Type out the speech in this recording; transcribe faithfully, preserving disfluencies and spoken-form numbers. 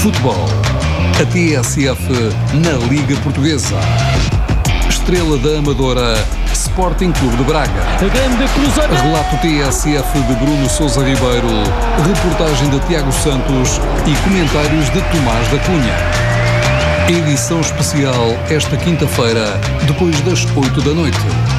Futebol. A T S F na Liga Portuguesa. Estrela da Amadora, Sporting Clube de Braga. A grande cruzada. Relato T S F de Bruno Sousa Ribeiro. Reportagem de Tiago Santos e comentários de Tomás da Cunha. Edição especial esta quinta-feira, depois das oito da noite.